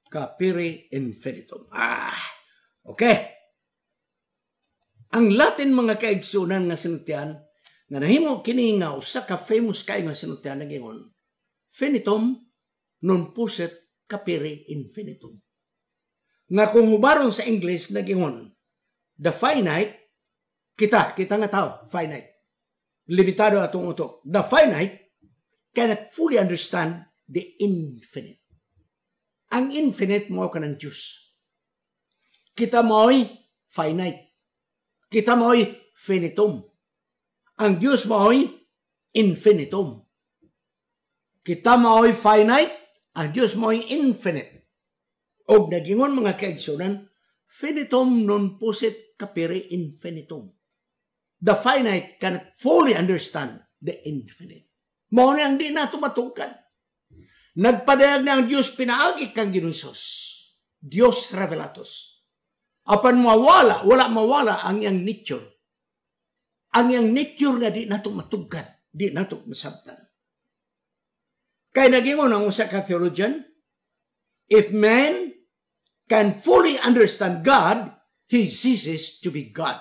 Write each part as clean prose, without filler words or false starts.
capere infinitum. Okay. Ang Latin mga kaigsunan nga sinultian, nga nahimo kini nga usa ka famous kay nga sinultian nagingon, finitum non posset capere infinitum. Nga kung hubaron sa English nagingon, the finite, kita nga tao, finite. Limitado atong utok. The finite cannot fully understand the infinite. Ang infinite mo ka ng Diyos. Kita mo'y finite. Kita mo'y finitum. Ang Diyos mo'y infinitum. Kita mo'y finite. Ang Diyos mo'y infinite. O nagingon mga kaigsunan, finitum non posset capere infinitum. The finite cannot fully understand the infinite. Mao na ang di nato matukan. Nagpadayag na ang Diyos pinaagi kang Ginoos. Dios revelatus. Apan wala mawala ang iyang nature. Ang iyang nature nga di nato matugan, di nato masabtan. Kaya nagingon ang usa ka theologian, if man can fully understand God, he ceases to be God.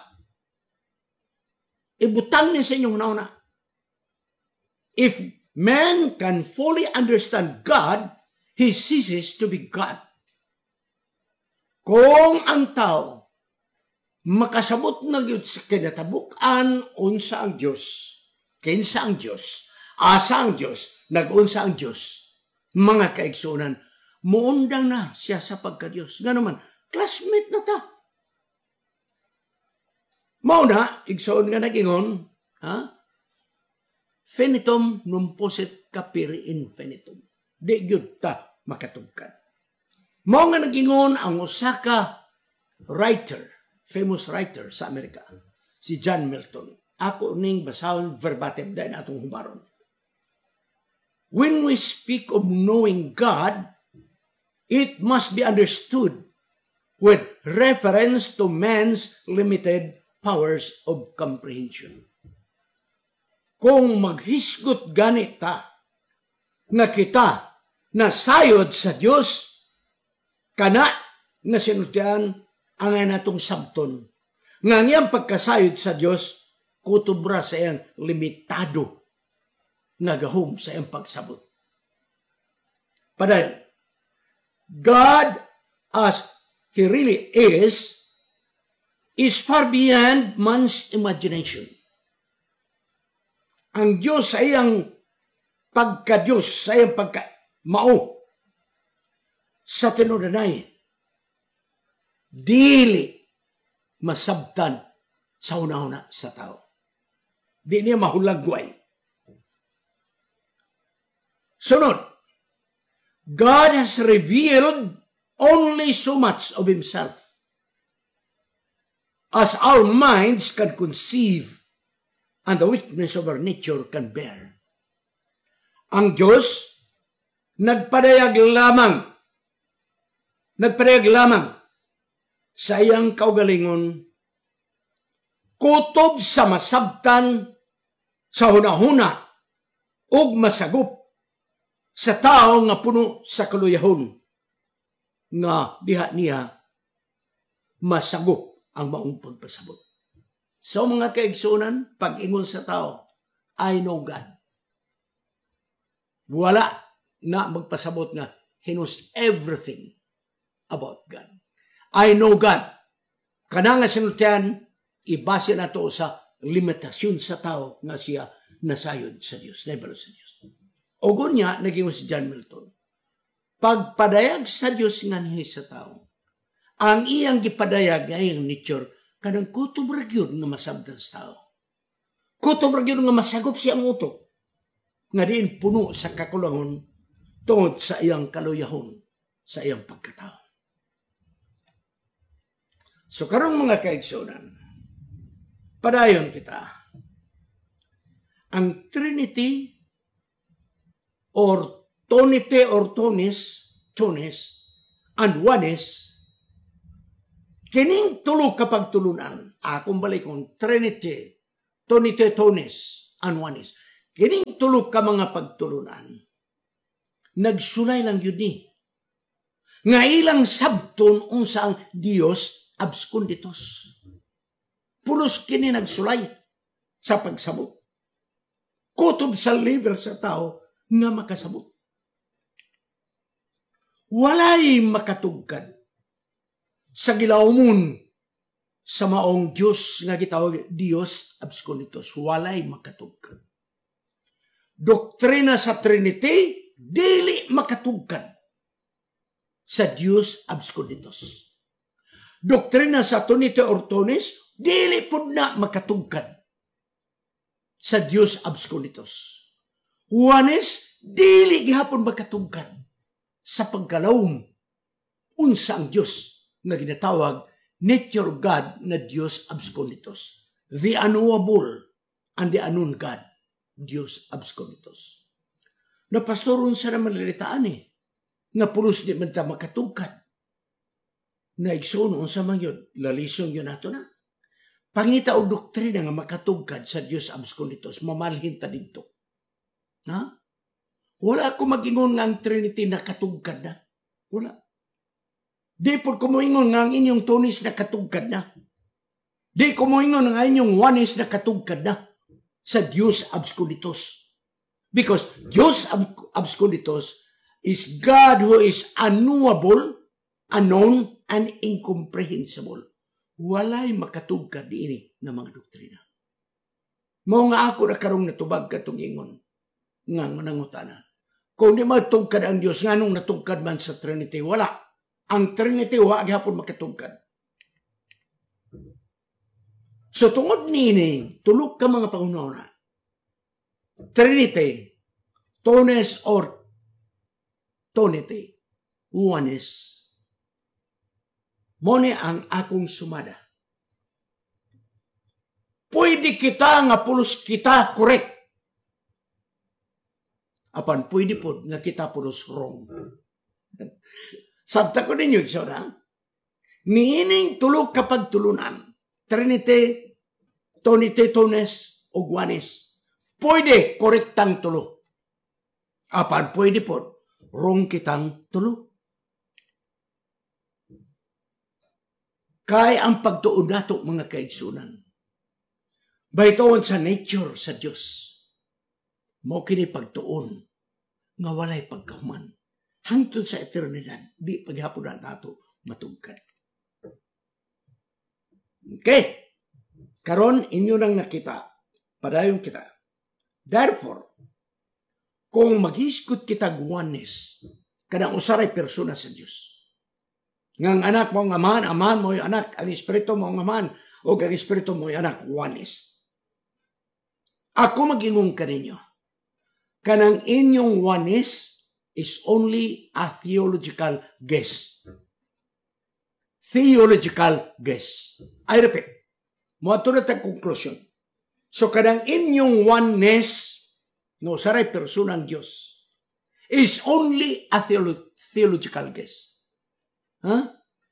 Ibutang niya sa inyong nauna. If man can fully understand God, he ceases to be God. Kung ang tao makasabot na gyud sa kinatabukan unsa ang Dios, kinsa ang Dios, asa ang Dios, nag-unsa ang Dios, mga kaigsunan, muundang na siya sa pagka-Dios. Nga naman, classmate na ta. Mao na, igsoon nga nagingon, finitum non posset capere infinitum. Di gyud ta makatugkad. Mao nga nagingon ang usa ka writer, famous writer sa Amerika, si John Milton. Ako ning basahon verbatim dahil atong hubaron. When we speak of knowing God, it must be understood with reference to man's limited powers of comprehension. Kung maghisgot ganit ta, nga kita nasayod sa Dios, kana nga sinultian ang natong sabton. Nga niyang pagkasayod sa Dios, kutubra sa iyang limitado nga gahom sa iyang pagsabot. Padayon, God as He really is far beyond man's imagination. Ang Diyos sa iyang pagka-Diyos, sa iyang pagka-mao, sa tinudanay, dili masabtan sa una-una sa tao. Di niya mahulagway. Sunod, God has revealed only so much of Himself as our minds can conceive and the weakness of our nature can bear. Ang Diyos nagpadayag lamang sa iyang kaugalingon kutob sa masabtan sa hunahuna ug masagop sa tao nga puno sa kaluyahon nga diha niya masagop ang maong pagpasabot. So mga kaigsunan, pag-ingon sa tao, I know God. Wala na magpasabot nga He knows everything about God. I know God. Kana nga sinultian, ibase na to sa limitasyon sa tao nga siya nasayod sa Dios, naibalo sa Dios. O gunya, naging si John Milton, pagpadayag sa Dios nga niya sa tao, ang iyang gipadayag nga iyang nature, kanang kutob ra gyud nga masabtan sa tao. Kutob ra gyud nga masagop siyang utok, nga diin puno sa kakulangon tungod sa iyang kaluyahon, sa iyang pagkatao. So karong mga kaigsunan, padayon kita, ang Trinity or Tonite or Tonis, and Oneness, kining tulo kapag tulunan, akong balikon, Trinity, Tonite, Tonis, and Oneness, kining tulo ka mga pagtulunan, nagsulay lang yun ni. nga ilang sabton unsang Dios absconditus. Pulos kini nagsulay sa pagsabot. Kutob sa level sa tao nga makasabot. Walay makatugkad sa gilawmon sa maong Diyos nga gitawag Dios absconditus. Walay makatugkad. Doktrina sa Trinity, dili makatugkad sa Dios absconditus. Doktrina sa Trinity Ortonis, dili pud na makatugkad sa Dios absconditus. Oneness, dili gihapon makatugkad sa pagkalawom unsa ang Dios nga ginatawag nature God na Dios absconditus. The unknowable and the unknown God, Dios absconditus. Na pastoron sa naman lilitaan nga pulos di man ta makatugkad. Na igsoon unsa man yun, lalisong yun nato na. Pangita og doktrina nga makatugkad sa Dios absconditus, mamalhin ta didto. Ha? Wala ako mag-ingon nga ang Trinity nakatugkad na. Wala. Di po ko moingon nga ang inyong tunis nakatugkad na. Di ko moingon nga inyong oneness nakatugkad na sa Dios absconditus. Because Dios absconditus is God who is unknowable, unknown, and incomprehensible. Walay makatugkad ini na mga doktrina. Mao nga ako na karong natubag katong ingon nga nangutana. Kung di matugkad ang Dios, nganong natugkad man sa Trinity? Wala. Ang Trinity wa gihapon makatugkad. So tungod nini, tulog ka mga pangunahuna. Trinity, Tones or Tonity, oneness. Mone ang akong sumada. Pwede kita nga pulos kita correct. Apan pwede po nga kita pulos wrong. Sabta ko ninyo, iksona. Niining tulog kapag tulunan. Trinity, Tonity, Tones, o oneness. Pwede korektang tulo. Apan pwede po wrong kitang tulo. Kaya ang pagtuon nato mga kaigsunan. Baytoon sa nature sa Diyos. Mo kini pagtuon nga walay pagkahuman. Hangtod sa eternidad, di paghapon na nato matugkad. Okay. Karon inyo nang nakita. Padayon kita. Therefore, kung maghiskot kita oneness, kanang usaray persona sa Diyos. Ngang anak mo ang aman, aman mo yung anak, ang espiritu mo ang aman, o ang espiritu mo yung anak, oneness. Ako mag-ingon ka ninyo. Kanang inyong oneness is only a theological guess. Theological guess. I repeat. Muato na tayong conclusion. So kanang inyong oneness, no, saray persona ng Diyos, is only a theological guess. Huh?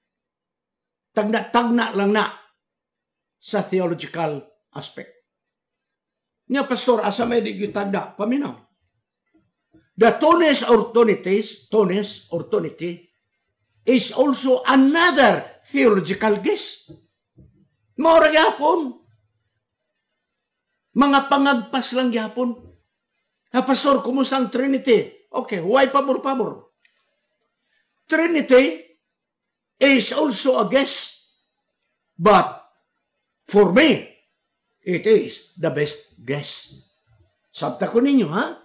Tagna lang na sa theological aspect. Nga, Pastor, asa may di tagna? Paminaw. The Tones or Tonity is also another theological guess. Maura yapon. Mga pangagpas lang yapon. Pastor, kumusta ang Trinity? Okay, why pabor-pabor? Trinity is also a guess. But for me, it is the best guess. Sabta ko ninyo, ha?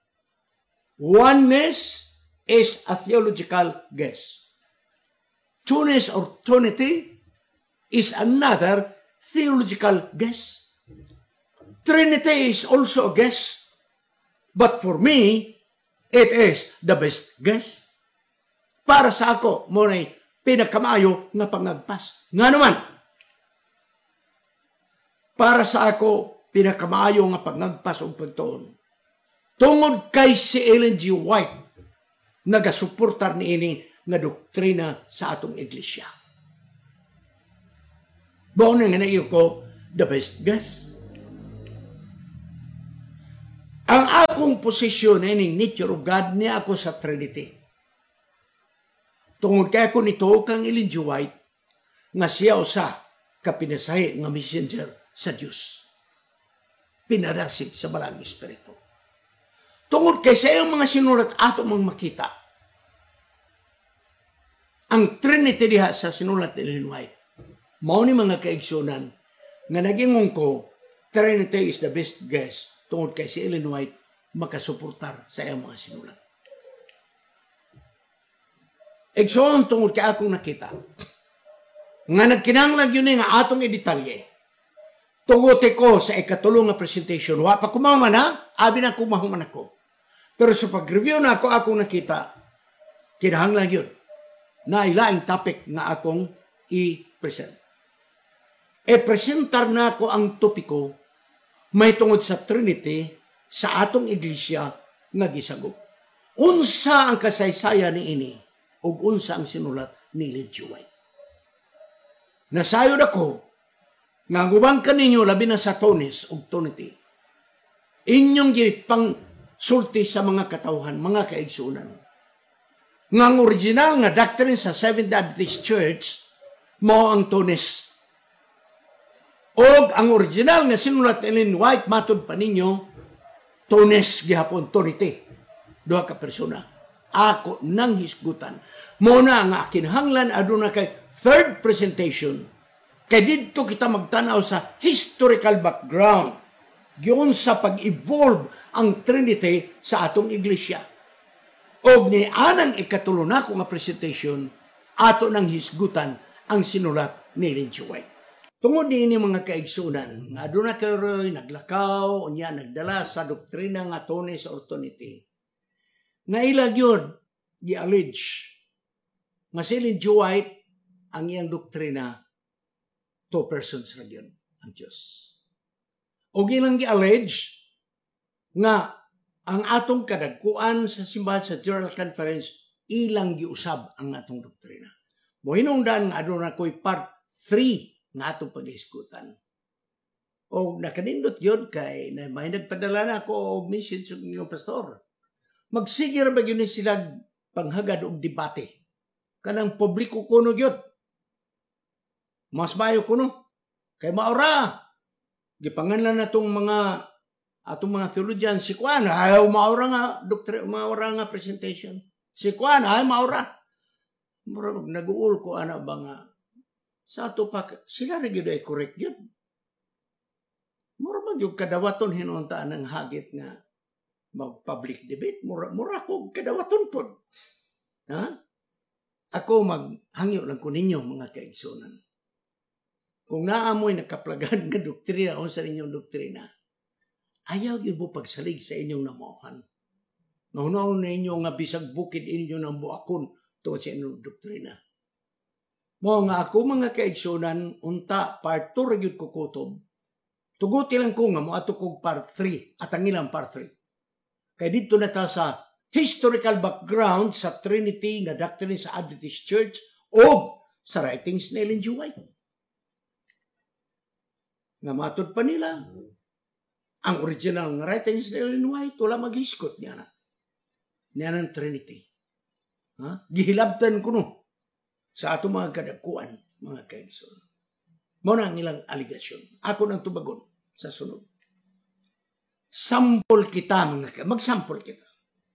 Oneness is a theological guess. Two-ness or Trinity is another theological guess. Trinity is also a guess. But for me, it is the best guess. Para sa ako, mo na pinakamayo nga pangagpas. Nga naman, para sa ako, pinakamayo nga pangagpas o pagtuon. Tungod kay si Ellen G. White, nagasuportar ni ini nga doktrina sa atong iglesia. Baon nga na iyo ko, the best guess. Ang akong posisyon ining nature of God niya ako sa Trinity. Tungod kaya ko nito kang Ellen G. White nga siya usa kapinasahi nga messenger sa Dios. Pinadasig sa Balang Espiritu. Tungod kay sa iyang mga sinulat ato mang makita. Ang Trinity diha sa sinulat ni Ellen White. Mao ni mga kaigsunan nga nagingong ko Trinity is the best guess tungod kay si Ellen White makasuportar sa iyang mga sinulat. Igsoon tungod kay akong nakita nga nagkinahanglan yun nga atong idetalye. Tugote ko sa ikatulong nga presentation. Wa pa kumaman ha? Abi na kumahuman ako. Pero sa pag-review na ako akong nakita, kinahanglan yun na ilaing topic nga akong i-present. E-presentar na ako ang topiko may tungod sa Trinity sa atong iglesia nga gisagop. Unsa ang kasaysayan ni ini ug unsa ang sinulat ni Ellen G. White. Nasayod ako nga gubang kaninyo labi na sa Tones ug Trinity. Inyong gipang sulti sa mga katawhan, mga kaigsunan. Nga ang original nga doctrine sa Seventh Adventist Church mao ang Tones. Og ang original nga sinulat ni Ellen White matud pa ninyo Tones gihapon Trinity. Duha ka persona. Ako nang hisgutan. Muna nga kinahanglan aduna kay third presentation. Kay didto kita magtanaw sa historical background. Giyon sa pag-evolve ang Trinity sa atong iglesia. Og ni anang ikatulo na ko nga presentation, ato nang hisgutan ang sinulat ni Ellen G. White. Tungod ni mga kaigsunan, nga aduna kayo'y naglakaw, unya nagdala sa doktrina nga Tones or Trinity. Nga ilag yun, gi-allege, nga si Ellen G. White, ang iyang doktrina, two persons ra yun, ang Diyos. O ilang gi-allege, nga ang atong kadagkuan sa simbahan sa General Conference, ilang giusab ang atong doktrina. Mohinungdan nga aduna ko'y part 3 nga atong pag-iskutan. O nakanindot yun kay na may nagpadala na ako og message ng pastor. Magsigir ba yun sila panghagad og debate? Kanang publiko kuno yun. Mas mayo kuno. Kay maura. Gipanganlan na itong atong mga theologian, si Kwan, ayaw maura nga, maura nga presentation. Si Kwan, ayaw maura. Nag-uul ko, ano ba nga, sa ato pa, sila rin yun ay correct yun. Mura mag yung kadawaton hinuntaan ng hagit nga mag-public debate. Mura ko kadawaton po. Ha? Ako maghangyo lang ko ninyo mga kaigsunan. Kung naamoy nakaplagan nga doktrina o sa inyong doktrina, ayaw yun mo pagsalig sa inyong namuhan. Nahunaw na inyo nga bisag bukid inyo ng buakon to sa inyong doktrina. Mo nga ako mga kaigsunan, unta, part 2 ragyod ko kutob. Tuguti lang ko nga mo ato kog part 3 at ang ilang part 3. Kaya dito na ta sa historical background sa Trinity nga doctrine sa Adventist Church o sa writings ni Ellen G. White. Nga matod pa nila, ang original nga writings ni Ellen White, wala maghiskot niya na. Niya ng Trinity. Ha? Gihilabtan ko no sa ato mga kadagkuan, mga kaigsoon. Muna ang ilang aligasyon. Ako nang tubagon sa sunod. Sample kita, magsample kita.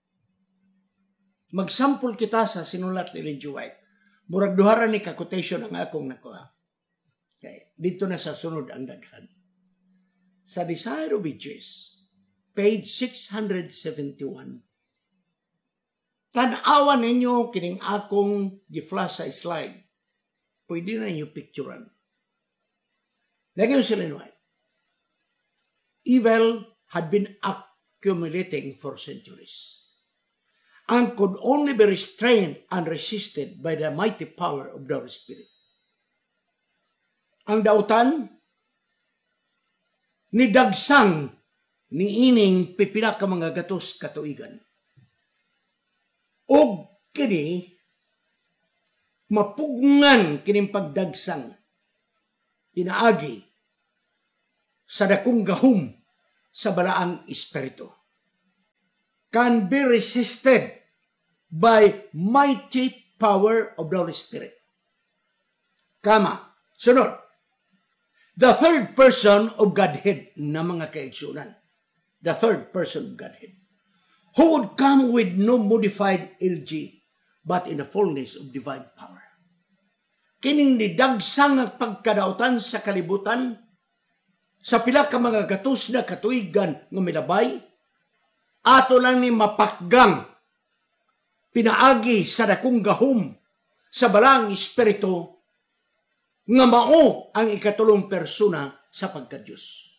Magsample kita sa sinulat ni Ellen G. White. Murag duharan ni ka-quotation ang akong nakuha. Okay. Dito na sa sunod ang daghan. Sa Desire of Ages, page 671, tanawan ninyo kining akong giflash sa slide. Pwede na ninyo picturean. Lagyan sila White. Evil had been accumulating for centuries and could only be restrained and resisted by the mighty power of the Holy Spirit. Ang dautan, ni dagsang ni ining pipila ka mga gatos katuigan. Og kini mapugngan kining pagdagsang pinaagi sa dakong gahom sa balaang espiritu. Can be resisted by mighty power of the Holy Spirit. Kama. Sunod. The third person of Godhead na mga kaigsunan. The third person of Godhead. Who would come with no modified LG, but in the fullness of divine power. Kining nidagsang ang pagkadautan sa kalibutan, sa pila ka mga gatos na katuigan ng milabay, ato lang ni mapakgang, pinaagi sa dakong gahom, sa balang espiritu, nga mao ang ikatulong persona sa pagka-Diyos.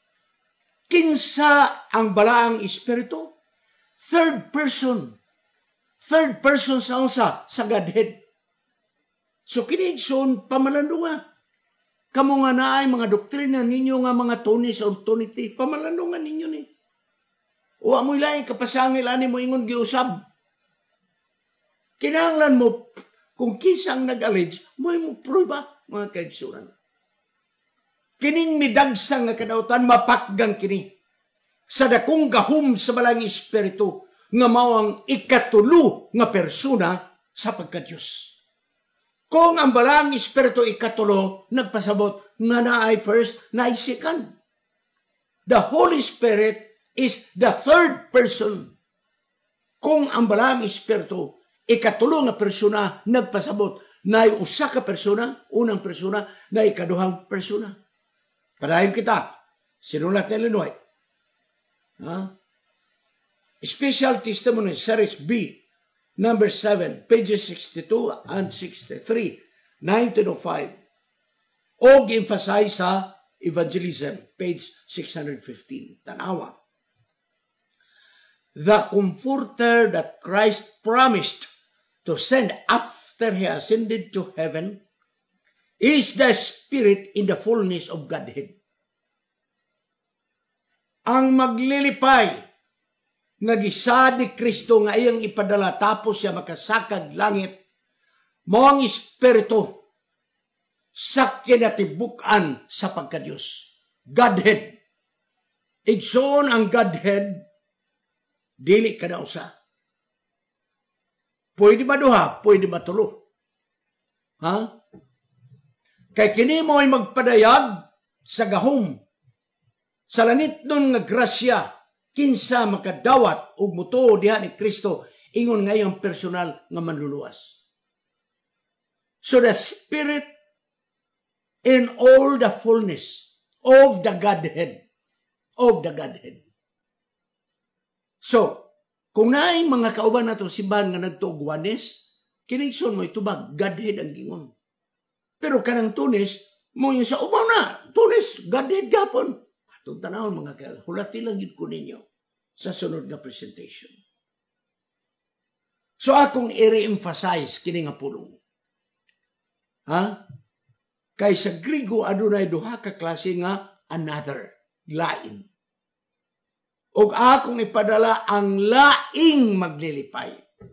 Kinsa ang balang espiritu? Third person. Third person sa unsa? Sa Godhead. So kinigson, pamalandunga. Kamu nga naay mga doktrina ninyo nga mga tunis or authority, pamalandungan ninyo ni. Uwa mo ilaing kapasangil ani mo ingon giusab. Kinahanglan mo, kung kisang nag-allege, mo prueba, mga kaigsunan. Kining midagsang nga kadautan, mapakgang kini. Sa dakong gahom sa balang espiritu, nga mao ang ikatulo nga persona sa pagka-Diyos. Kung ang balang espiritu ikatulo, nagpasabot na naay first, naay second. The Holy Spirit is the third person. Kung ang balang espiritu, ikatulo nga persona, nagpasabot, naay usa ka persona, unang persona, na ikaduhang persona. Padayon kita, sinulat ni Ellen White. Special Testimony, Series B, number 7, pages 62 and 63, 1905. Og emphasize sa Evangelism, page 615. Tanawa. The Comforter that Christ promised to send after He ascended to heaven is the Spirit in the fullness of Godhead. Ang maglilipay nga gisad ni Kristo nga iyang ipadala tapos siya makasakag langit, mo ang Espiritu sa kinatibukan sa pagka-Diyos. Godhead. Igsoon ang Godhead, dili ka na usa. Pwede ba duha? Pwede ba tulo? Kay kini mo ay magpadayag sa gahom, sa lanit nun nga grasya, kinsa makadawat og mutuo diha ni Kristo ingon ngayong personal nga manluluwas. So the Spirit in all the fullness of the Godhead. Of the Godhead. So, kung naay mga kauban nato simbahan nga nagtuogwanes, kinigson mo itubag, Godhead ang gingon. Pero kanang tunis, mo yung sa umaw na, tunis, Godhead gapon. Atong tanawon mga kaya, hulati lang yun ko ninyo sa sunod nga presentation. So akong i-re-emphasize kini nga pulong. Kay sa Grigo, adunay duha ka klase nga another, lain. Og akong ipadala ang laing maglilipay.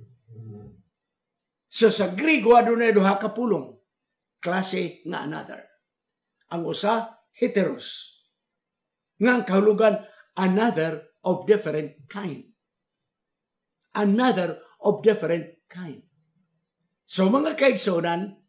So sa Grigo, adunay duha ka pulong, klase nga another. Ang usa, heteros. Nga ang kahulugan, another of different kind. Another of different kind. So mga kaigsonan,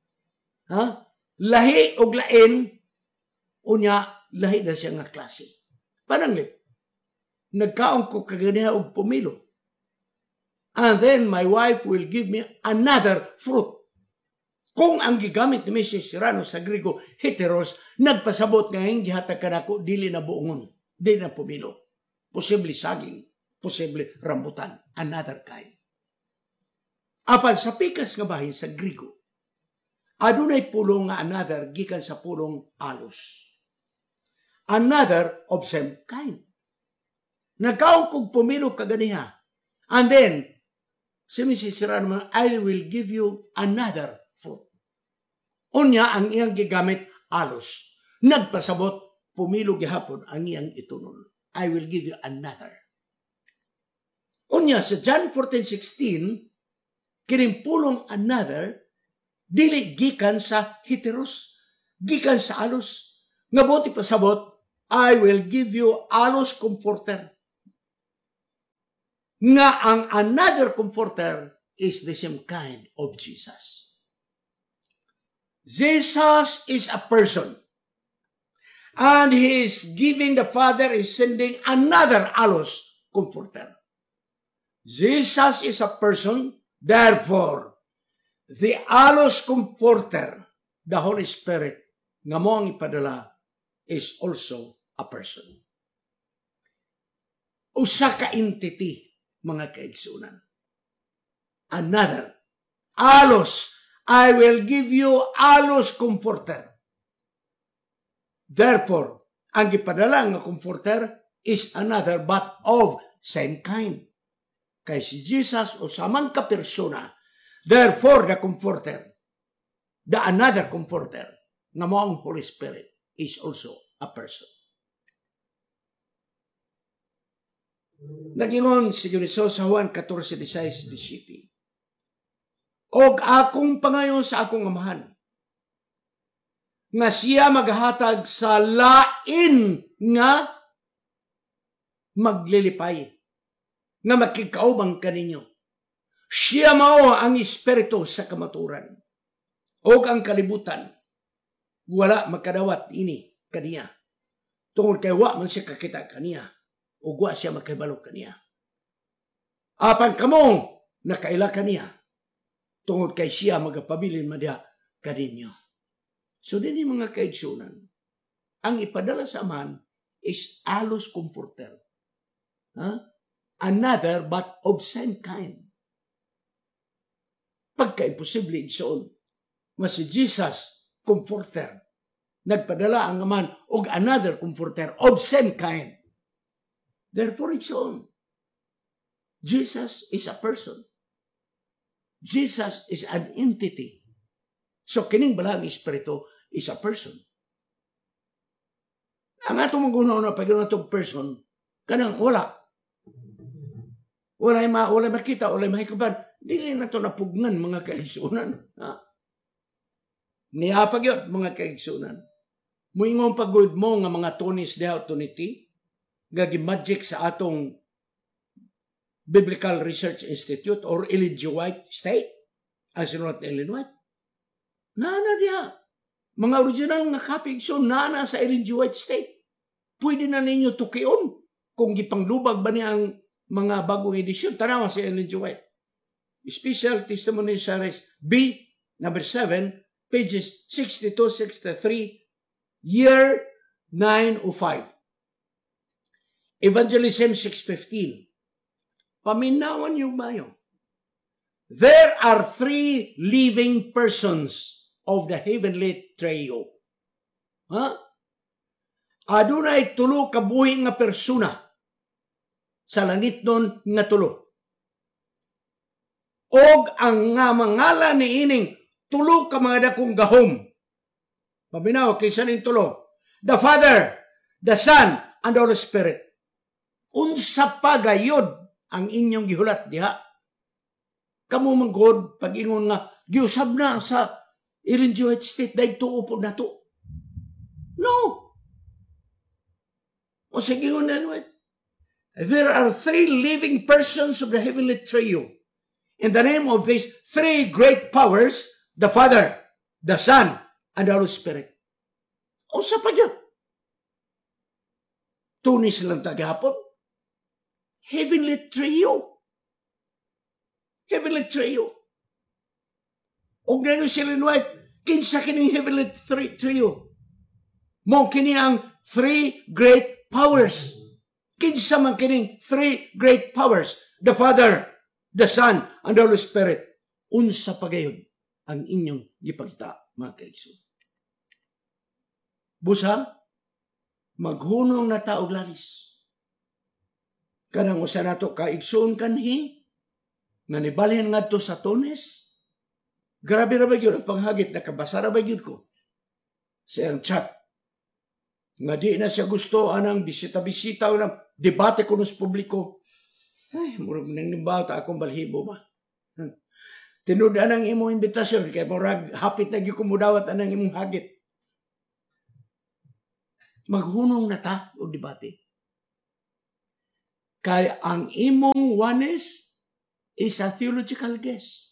lahi og lain, unya, lahi na siya nga klase. Pananglit, nagkaon ko kaganiha og pumilo. And then my wife will give me another fruit. Kung ang gigamit ni Mrs. Serrano sa Grigo, heteros, nagpasabot nga yung gihatag ka nako, dili na buongon, dili na pumilo. Posible saging, posible rambutan, another kind. Apan sa pikas nga bahin sa Grigo, adunay pulong nga another gikan sa pulong alos. Another of same kind. Nagkaon kog pumilo kaganiha. And then, si Mrs. Serrano, I will give you another fruit. Unya ang iyang gigamit alos. Nagpasabot, pumilo gihapon ang iyang itunol. I will give you another. Unya sa John 14:16, kining pulong another, dili gikan sa heteros, gikan sa alos. Nga buti pasabot, I will give you alos comforter. Nga ang another comforter, is the same kind of Jesus. Jesus is a person. And He is giving, the Father is sending another allos comforter. Jesus is a person, therefore, the allos comforter, the Holy Spirit, nga mo ang ipadala, is also a person. Usa ka entity, mga kaigsunan. Another. Allos. I will give you allos comforter. Therefore, ang ipadala nga comforter is another but of same kind. Kay si Jesus o samang ka persona, therefore the comforter, the another comforter, nga mo ang Holy Spirit, is also a person. Nagingon si Cristo sa Juan 14:16-17. Og akong pangayon sa akong amahan, nga siya maghatag sa lain nga maglilipay, nga makikaubang kaninyo. Siya mao ang espiritu sa kamaturan. Og ang kalibutan, wala makadawat ini kaniya. Tungod kay wa man siya kakita kaniya, o wa siya makahibalo kaniya. Apan kamo nakaila kaniya, tungod kay siya magapabilin madya kaninyo. So din yung mga kaigsunan, ang ipadala sa Amahan is allos comforter. Another but of same kind. Pagka-imposible igsoon, mas si Jesus comforter, nagpadala ang Amahan og another comforter of same kind. Therefore igsoon, Jesus is a person. Jesus is an entity. So kining balang espiritu is a person. Ang atong magunaw na pag itong person, kanang wala. Wala makita, wala mahikaban. Dili na ito napugnan mga kaigsunan. Niyapag yun mga kaigsunan. Muingong pagod mo nga mga tunis diha tuniti, gagi magic sa atong Biblical Research Institute or Ellen G. White State, ang sinulat ni Ellen White. Nana diha. Mga original nga kapig so nana sa Ellen G. White State. Pwede na ninyo tukion kung gipanglubag ba niya ang mga bagong edisyon. Tanawa si Ellen G. White. Special Testimony Series B, number 7, pages 62-63, year 905. Evangelism 6:15. Paminawan yung bayo. There are 3 living persons of the heavenly trio. Adunay tulo ka buhi nga persona sa langit nun nga tulo. Og ang nga mangalan ni ining tulo ka mga dakong gahom. Paminaw kaysa ning tulo. The Father, the Son, and the Holy Spirit. Unsa pa gayod ang inyong gihulat diha? Kamu manggod pag-ingon nga giusab na sa Ellen G. White State dahil tuupod na to. No. O sige ko na, there are 3 living persons of the heavenly trio. In the name of these 3 great powers, the Father, the Son, and the Holy Spirit. O sa pa dyan? Tunis lang tagapon. Heavenly trio. Heavenly trio. Og ngayon si Ellen White, kinsa kining heavenly trio. Mo kini ang 3 great powers. Kinsa man kining 3 great powers. The Father, the Son, and the Holy Spirit. Unsa pagayon ang inyong gipakita, mga kaigsoon. Busa, maghunong na taog lalis. Kanang usa nato kaigsoon kanhi, nga nibalhin ngadto sa Tunis. Grabe ra ba yun ang panghagit, nakabasa ra ba yun ko sa iyang chat. Nga di na siya gusto anang bisita-bisita o ng debate kuno sa publiko. Ay, murag nang nimbaw ta akong balhibo ba. Tinudan ang imong imbitasyon, kaya murag hapit na gikumudawat anang imong hagit. Maghunong na ta o debate. Kaya ang imong oneness is a theological guess.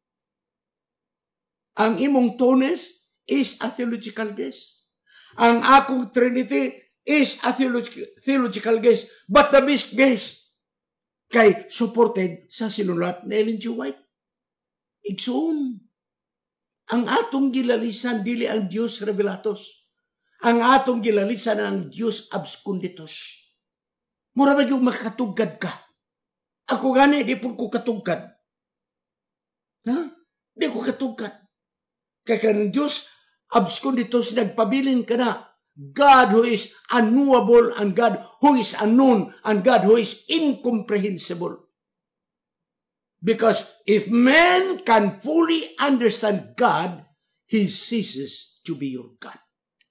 Ang imong Tones is a theological guess. Ang akong Trinity is a theological guess. But the best guess kay supported sa sinulat ni Ellen G. White. Igsoon. Ang atong gilalisan dili ang Dios revelatos. Ang atong gilalisan ang Dios absconditus. Mura ba yung makatugad ka? Ako gani, di po ko katugad. Ha? Di ko katugad. Kaya kanang Diyos, absconditus, nagpabilin ka na. God who is unknowable and God who is unknown and God who is incomprehensible. Because if man can fully understand God, he ceases to be your God.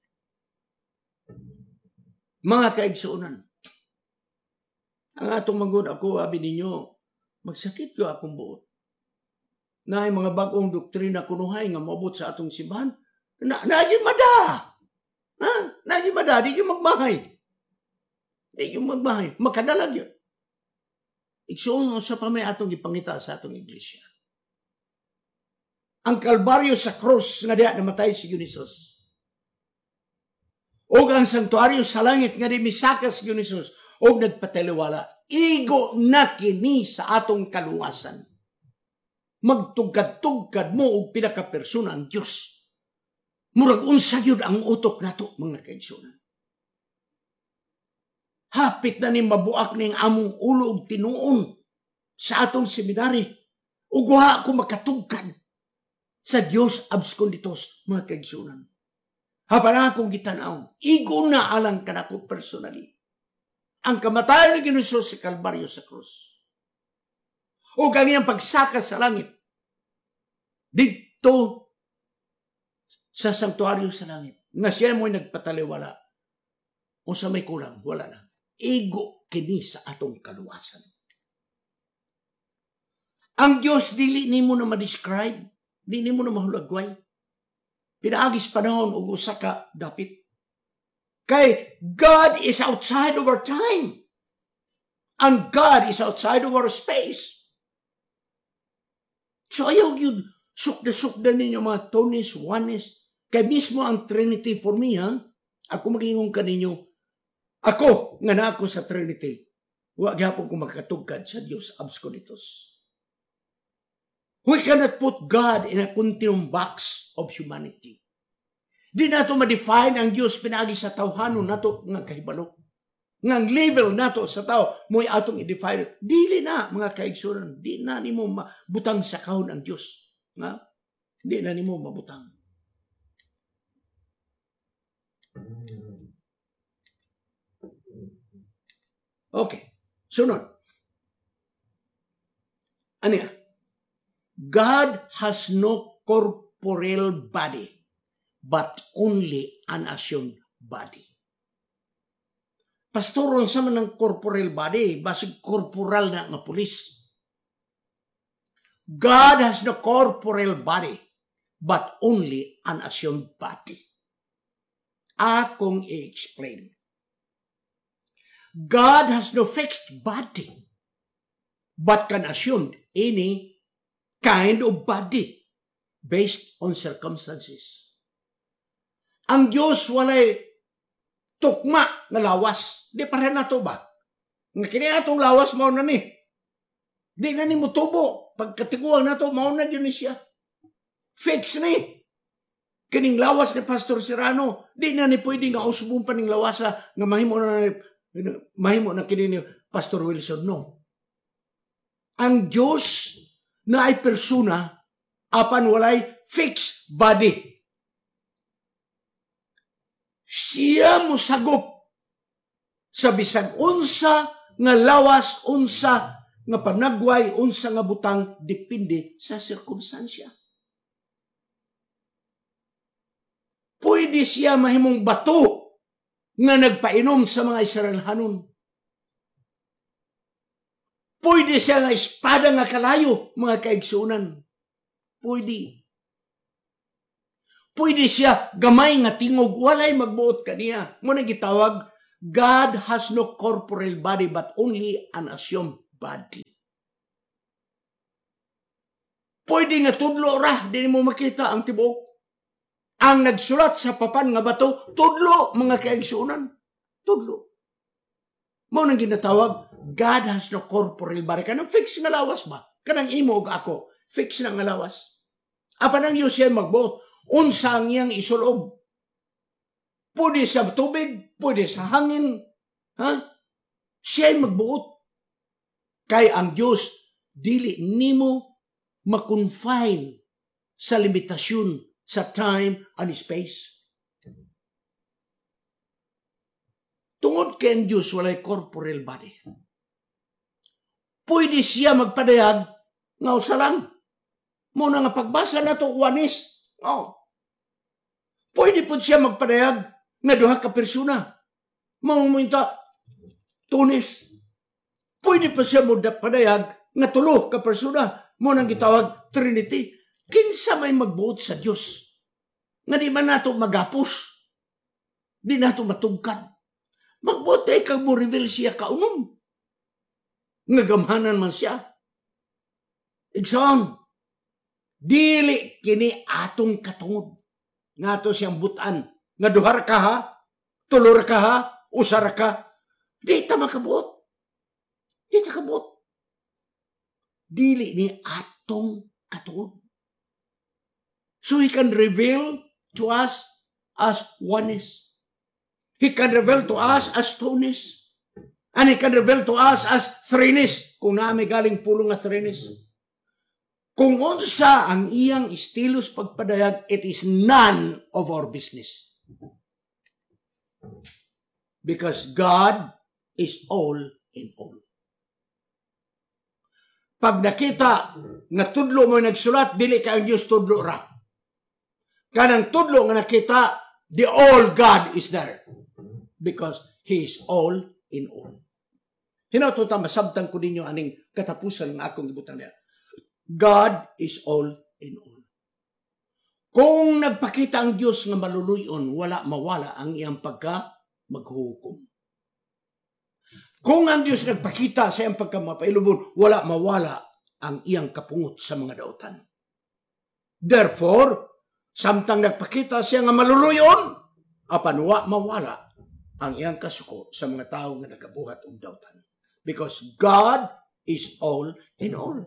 Mga kaigsuunan, ang atong manggod ako, abi ninyo, magsakit ko akong buot. Na ay mga bagong doktrina kunuhay nga maabot sa atong simbahan, naagi mada. Ha? Naagi mada, di yung magmahay. Di yung magmahay. Makadalag yun. Igsuon sa pa may atong ipangita sa atong iglesia. Ang kalbaryo sa krus nga diya namatay si Dionysus. O ang santuaryo sa langit nga di misaka si Dionysus. O nagpataliwala, igo na kini sa atong kaluwasan. Magtugad-tugad mo o pinakapersona ang Diyos. Murag unsa yun ang utok nato, mga kaigsunan. Hapit na ni mabuak ning among ulo og tinuon sa atong seminary. Uguha ako makatugad sa Diyos absconditus, mga kaigsunan. Hapan akong gitanaw, igo na alang kanako personally. Ang kamatayan ni Dionysus sa Kalbaryo sa krus. O kaniyang pagsaka sa langit. Dito sa sanktuaryo sa langit. Nga siya mo'y nagpataliwala. O sa may kulang, wala na. Igo kini sa atong kaluwasan. Ang Diyos dili nimo na ma-describe, dili nimo na mahulagway. Pinaagis panahon og usa ka dapit. Kay God is outside of our time. And God is outside of our space. So ayaw yun, sukda-sukda ninyo mga Tones, Ones. Kay mismo ang Trinity for me, ha? Ako mag-ingong ka ninyo. Ako, nga na ako sa Trinity. Huwag hapon ko makatugad sa Diyos absconditus. We cannot put God in a continuum box of humanity. Di nato ma-define ang Diyos pinagi sa tawhanon nato nga kahibalo. Nga level nato sa tao mo'y atong i-define. Dili na, mga kaigsunan. Di na nimo mabutang sa kahon ang Diyos. Nga? Di na nimo mabutang. Okay. Sunod. Ano yan? God has no corporeal body, but only an assumed body. Pastoron sa man ng corporeal body, basig corporal na nga pulis. God has no corporeal body, but only an assumed body. Akong i-explain. God has no fixed body, but can assume any kind of body based on circumstances. Ang Diyos walay tukma na lawas. Di pareha na to ba? Nga kini atong lawas mao na ni. Di na ni mo tubo. Pagkatiguang na to, mao na yun siya. Fix ni. Kining lawas ni Pastor Serrano, di na ni pwede nga usbong pa ning lawasa nga mahimo na kini ni Pastor Wilson. No. Ang Diyos na ay persona apan walay fixed body. Siya mo sagop sa bisag unsa nga lawas, unsa nga panagway, unsa nga butang, depende sa sirkumstansya. Pwede siya mahimong bato nga nagpainom sa mga Israelhanon. Pwede siya nga espada nga kalayo, mga kaigsunan. Pwede. Pwede siya gamay nga tingog, walay magbuot kaniya. Muna gitawag, God has no corporeal body but only an assumed body. Pwede nga tudlo ra, di mo makita ang tibuok. Ang nagsulat sa papan nga bato, tudlo, mga kaigsunan. Tudlo. Mao nang ginatawag, God has no corporeal body. Kanang fix nga lawas ba? Kanang imo ug ako, fix na nga lawas. Apan ang Diyos siya magbuot, unsa ang iyang isulob. Pwede sa tubig, pwede sa hangin. Siya magbuot. Kay ang Diyos, dili nimo makonfine sa limitasyon sa time and space. Tungod kay ang Diyos walay corporeal body. Pwede siya magpadayag nga usa lang. Muna nga pagbasa na ito, wanis. Pwede po siya magpadayag nga duha ka persona. Mamunta, tunis. Pwede pa siya magpadayag nga tulo ka persona. Muna nga gitawag Trinity. Kinsa may magbuot sa Diyos. Nga di man nato magapos. Di nato matugkad. Magbuot ay kang mo reveal siya kaunom. Nga gamhanan man siya. Igsoon. Dili kini atong katungod. Nga to siyang butan. Nga duhar ka ha, tulor ka ha, usar ka. Di ta makabuot. Di ta kabuot. Dili ni atong katungod. So He can reveal to us as oneness. He can reveal to us as two-ness. And He can reveal to us as threeness. Kung naami galing pulong nga threeness. Kung unsa ang iyang estilos pagpadayag, it is none of our business. Because God is all in all. Pag nakita nga tudlo mo nagsulat, dili ka ang Diyos tudlo ra. Kanang tudlo nga nakita, the all God is there. Because He is all in all. Hinaututa, masabtan ko ninyo aning katapusan ng akong gibutan niya. God is all in all. Kung nagpakita ang Diyos nga maluluyon, wala mawala ang iyang maghuhukom. Kung ang Diyos nagpakita sa iyang pagkamapailubon, wala mawala ang iyang kapungot sa mga dautan. Therefore, samtang nagpakita siya nga maluluyon, apan wa mawala ang iyang kasuko sa mga tao nga nagabuhat og dautan. Because God is all in all.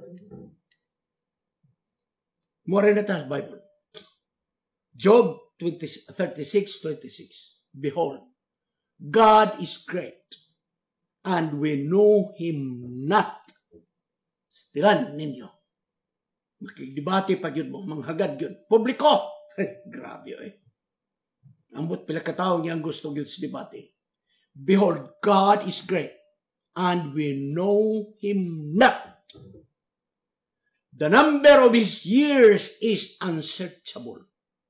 More na tayo, Bible. Job 36:26. Behold, God is great, and we know Him not. Stilan ninyo. Makikidibati pa yun mo, manghagad yun. Publiko! Grabe eh. Ambot pila katao niyang gusto yun sa debate. Behold, God is great, and we know Him not. The number of His years is unsearchable.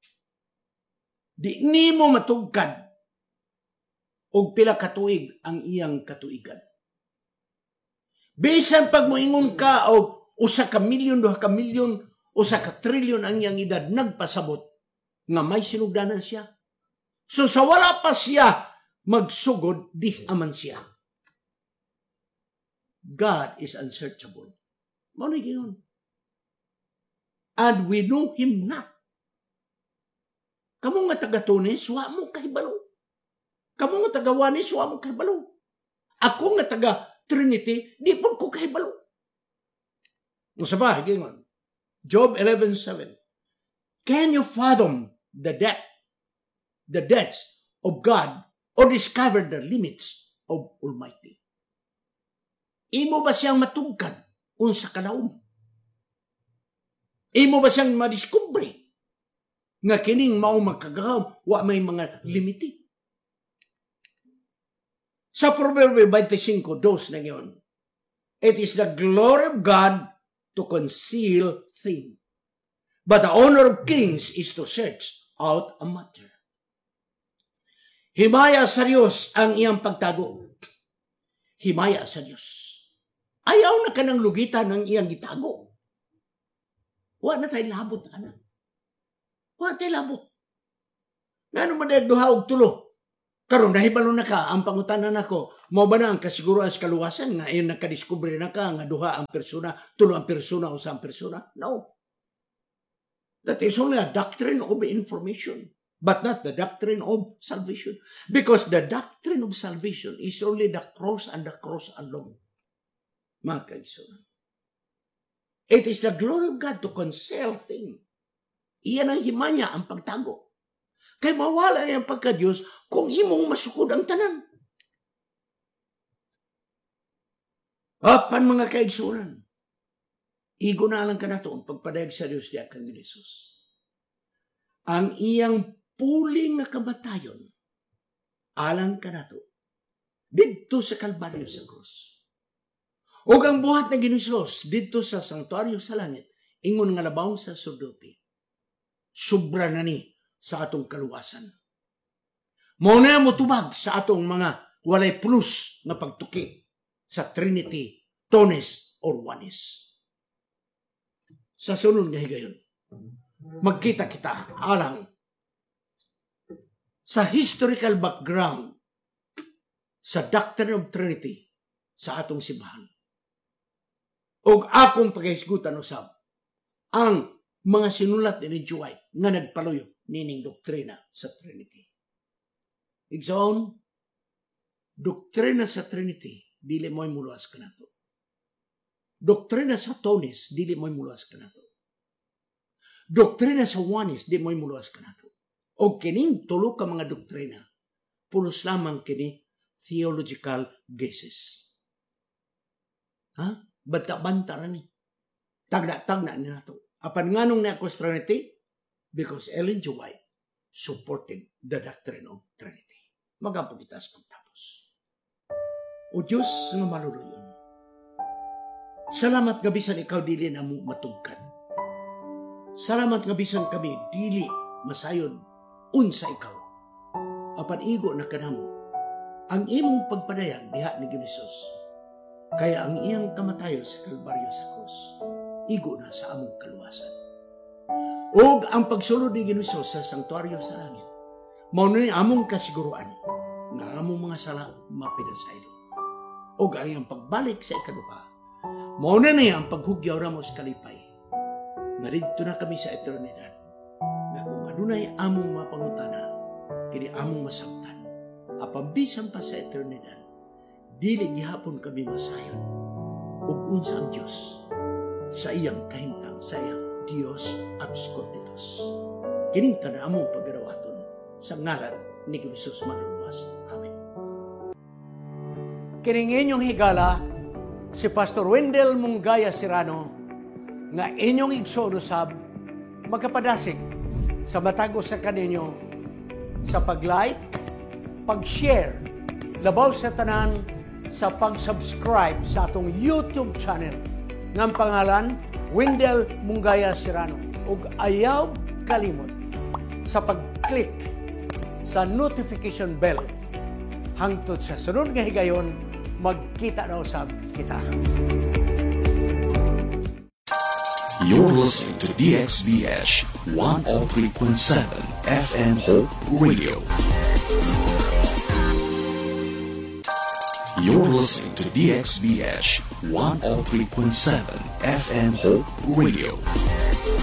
Di nimo matugkad og pila katuig ang iyang katuigan. Bisan pag moingon ka og 1 ka milyon, 2 ka milyon, 1 ka trilyon ang iyang edad, nagpasabot nga may sinugdanan siya. So sa wala pa siya magsugod, disaman siya. God is unsearchable. Mao ni giyon. And we know Him not. Kamu nga taga-Tunis, wa mo kahibalo. Kamu nga taga-Wanis, wa mo kahibalo. Ako nga taga-Trinity, di po ko kahibalo. Masaba, higingon. Job 11:7. Can you fathom the depths of God or discover the limits of Almighty? Imo ba siyang matugkad unsa kalaom? Imo ba siyang madiskubre nga kining mao magkagahom, wa may mga limiti? Sa Proverbio 25:2 na ngayon, it is the glory of God to conceal things, but the honor of kings is to search out a matter. Himaya sa Diyos ang iyang pagtago. Himaya sa Diyos. Ayaw na ka ng lugitan ng iyang gitago. Wa na tayo labot, anak. Wa tayo labot. Nga naman na duha og tulo. Karon nahibalo na ka, ang pangutanan nako, mao ba na ang kasiguruan sa kaluwasan nga ayon nakadiskubre na ka nga duha ang persona, tulo ang persona o sa persona? No. That is only a doctrine of information, but not the doctrine of salvation. Because the doctrine of salvation is only the cross and the cross alone. Mga kaigsunan. It is the glory of God to conceal things. Iyan ang himaya, ang pagtago. Kaya mawala yung pagka-Diyos kung imong masukod ang tanan. Apan mga kaigsunan, igo na lang ka na ito ang pagpadayag sa Diyos di akang Jesus. Ang iyang puling nga kamatayon, alang ka na ito, dito sa Kalbaryo sa krus. O ang buhat na Ginisos, dito sa sanktuaryo sa langit, ingon nga labaw sa sordoti, sobra na ni sa atong kaluwasan. Mauna mo tubag sa atong mga walay plus na pagtuki sa Trinity, Tones, or Oneness. Sa sunod nga higayon, magkita kita alang sa historical background sa Doctrine of Trinity sa atong simbahan. O akong paghisgutan usab ang mga sinulat ni G. White nga nagpaluyo nining doktrina sa Trinity. Igsoon, doktrina sa Trinity, dili mo'y muluwas ka na to. Doktrina sa Tones, dili mo'y muluwas ka na to. Doktrina sa Oneness, di mo'y muluwas ka na to. O kining tulo ka mga doktrina, pulos lamang kini theological guesses. Ha? Banta-banta rin eh. Tagna-tagna ni na to. Apan nga nung na-across Trinity, because Ellen G. White supported the doctrine of Trinity. Magapo kita sa pagtapos. O Diyos nga maluluyon, salamat nga bisan ikaw dili na mo matugkan. Salamat nga bisan kami dili masayod unsa ikaw. Apan igo na kanamo ang imong pagpadayag diha ni Ginisos. Kaya ang iyang kamatayo sa Kalbaryo sa krus, igo na sa among kaluwasan. Og ang pagsulod ni Ginisos sa sanktuaryo sa langit, mao ni among kasiguruan nga among mga sala mapinasaylo. Og ang iyang pagbalik sa ikaduha, mao na niya ang paghugyaw ramo sa kalipay. Naridto na kami sa eternidad. Nga kung adunay among mapangutana, kini among masabtan. Apabisan pa sa eternidad, dili gihapon kami masayon. Ug unsa ang Dios sa iyang kahimtang, sa iyang Dios absconditus. Kining tanan among pagadawaton sa ngalan ni Jesus manluluwas. Amen. Kining inyong higala si Pastor Wendell Mungaya Serrano nga inyong igsoon usab magkapadasig sa matagos sa kaninyo sa pag-like, pag-share, labaw sa tanan sa pag-subscribe sa atong YouTube channel ng pangalan Wendell Mungaya Serrano. Ug ayaw kalimot sa pag-click sa notification bell. Hangtod sa sunod nga higayon, magkita na usab kita. You're listening to DXBH 103.7 FM Hope Radio. You're listening to DXBH 103.7 FM Hope Radio.